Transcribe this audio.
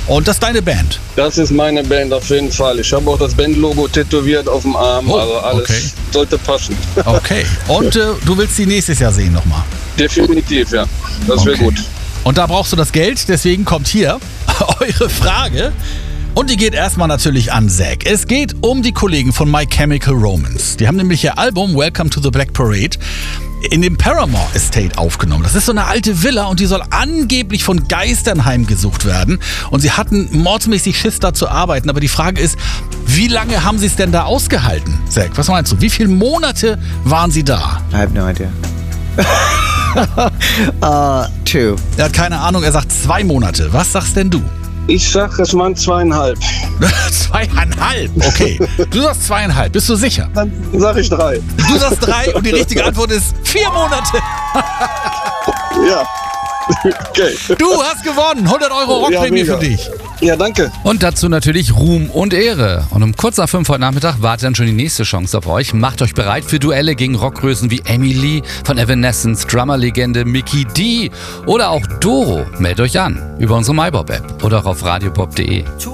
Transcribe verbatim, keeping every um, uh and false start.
Und das ist deine Band? Das ist meine Band auf jeden Fall. Ich habe auch das Bandlogo tätowiert auf dem Arm. Oh, also alles okay. sollte passen. Okay. Und äh, du willst sie nächstes Jahr sehen nochmal? Definitiv, ja. Das wäre Okay. gut. Und da brauchst du das Geld, deswegen kommt hier eure Frage. Und die geht erstmal natürlich an Zack. Es geht um die Kollegen von My Chemical Romance. Die haben nämlich ihr Album Welcome to the Black Parade in dem Paramore Estate aufgenommen. Das ist so eine alte Villa und die soll angeblich von Geistern heimgesucht werden. Und sie hatten mordsmäßig Schiss, da zu arbeiten. Aber die Frage ist, wie lange haben sie es denn da ausgehalten? Zack, was meinst du? Wie viele Monate waren sie da? I have no idea. uh, two. Er hat keine Ahnung, er sagt zwei Monate. Was sagst denn du? Ich sag, es waren zweieinhalb. Zweieinhalb? Okay. Du sagst zweieinhalb. Bist du sicher? Dann sag ich drei. Du sagst drei und die richtige Antwort ist vier Monate. Ja. Okay. Du hast gewonnen. hundert Euro Rockprämie Ja, für mega. dich. Ja, danke. Und dazu natürlich Ruhm und Ehre. Und um kurz nach fünf heute Nachmittag wartet dann schon die nächste Chance auf euch. Macht euch bereit für Duelle gegen Rockgrößen wie Amy Lee von Evanescence, Drummerlegende Mickey D oder auch Doro. Meldet euch an über unsere MyBob-App oder auch auf radiopop punkt de.